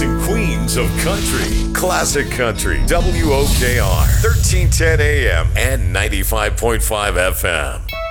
and queens of country. Classic Country, WOKR, 1310 AM and 95.5 FM.